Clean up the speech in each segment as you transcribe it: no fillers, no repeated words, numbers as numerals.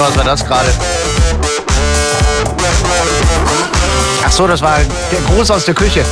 was war das gerade? Ach so, das war der Gruß aus der Küche.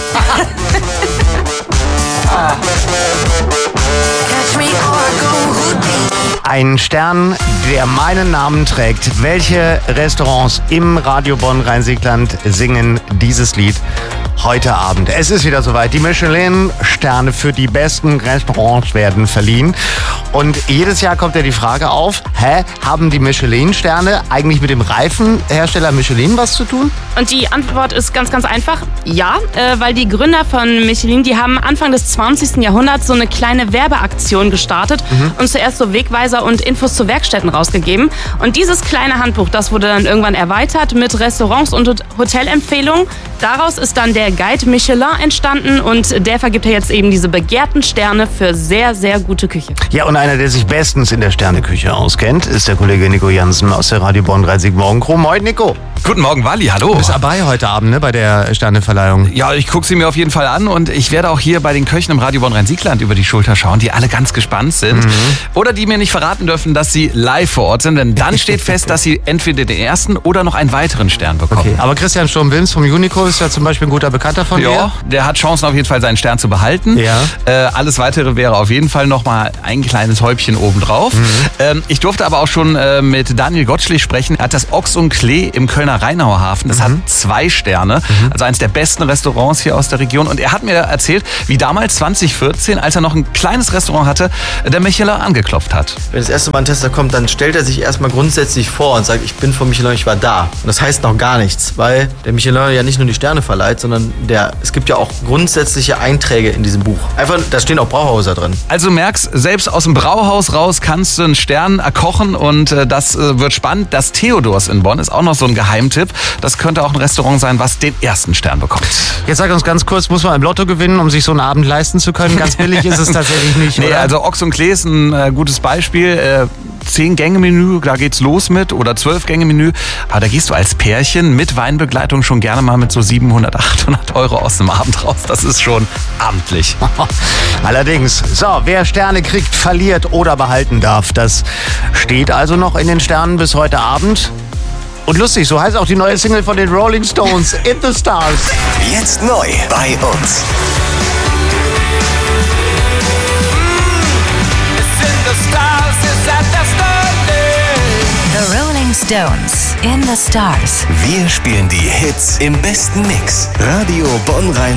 Ein Stern, der meinen Namen trägt. Welche Restaurants im Radio Bonn-Rhein-Sieg-Land singen dieses Lied heute Abend? Es ist wieder soweit. Die Michelin-Sterne für die besten Restaurants werden verliehen. Und jedes Jahr kommt ja die Frage auf, haben die Michelin-Sterne eigentlich mit dem Reifenhersteller Michelin was zu tun? Und die Antwort ist ganz, ganz einfach, ja, weil die Gründer von Michelin, die haben Anfang des 20. Jahrhunderts so eine kleine Werbeaktion gestartet und zuerst so Wegweiser und Infos zu Werkstätten rausgegeben. Und dieses kleine Handbuch, das wurde dann irgendwann erweitert mit Restaurants und Hotelempfehlungen. Daraus ist dann der Guide Michelin entstanden und der vergibt ja jetzt eben diese begehrten Sterne für sehr, sehr gute Küche. Ja, und einer, der sich bestens in der Sterneküche auskennt, ist der Kollege Nico Jansen aus der Radio Bonn-Rhein-Sieg-Morgen-Crew. Moin, Nico. Guten Morgen, Wally, hallo. Du bist dabei heute Abend, ne, bei der Sterneverleihung. Ja, ich gucke sie mir auf jeden Fall an und ich werde auch hier bei den Köchen im Radio Bonn-Rhein-Sieg-Land über die Schulter schauen, die alle ganz gespannt sind. Oder die mir nicht verraten dürfen, dass sie live vor Ort sind, denn dann steht fest, dass sie entweder den ersten oder noch einen weiteren Stern bekommen. Okay, aber Christian Sturm-Wilms vom Unico ist ja zum Beispiel ein guter Bekannter von dir. Ja, der hat Chancen auf jeden Fall, seinen Stern zu behalten. Ja. Alles Weitere wäre auf jeden Fall nochmal ein kleines Häubchen obendrauf. Ich durfte aber auch schon mit Daniel Gottschlich sprechen. Er hat das Ochs und Klee im Kölner Rheinauer Hafen. Das hat 2 Sterne, also eines der besten Restaurants hier aus der Region. Und er hat mir erzählt, wie damals 2014, als er noch ein kleines Restaurant hatte, der Michelin angeklopft hat. Wenn das erste Mal ein Tester kommt, dann stellt er sich erstmal grundsätzlich vor und sagt, ich bin von Michelin, ich war da. Und das heißt noch gar nichts, weil der Michelin ja nicht nur die Sterne verleiht, sondern es gibt ja auch grundsätzliche Einträge in diesem Buch. Einfach, da stehen auch Brauhäuser drin. Also merkst, selbst aus dem Brauhaus raus kannst du einen Stern erkochen und das wird spannend. Das Theodors in Bonn ist auch noch so ein Geheimtipp. Das könnte auch ein Restaurant sein, was den ersten Stern bekommt. Jetzt sag uns ganz kurz, muss man im Lotto gewinnen, um sich so einen Abend leisten zu können? Ganz billig ist es tatsächlich nicht, Nee, oder? also Ochs und Klee ist ein gutes Beispiel. 10-Gänge-Menü, da geht's los mit, oder 12-Gänge-Menü. Aber da gehst du als Pärchen mit Weinbegleitung schon gerne mal mit so 700, 800 Euro aus dem Abend raus. Das ist schon amtlich. Allerdings. So, wer Sterne kriegt, verliert oder behalten darf. Das steht also noch in den Sternen bis heute Abend. Und lustig, so heißt auch die neue Single von den Rolling Stones, In the Stars. Jetzt neu bei uns. The Rolling Stones, In the Stars. Wir spielen die Hits im besten Mix. Radio Bonn-Rhein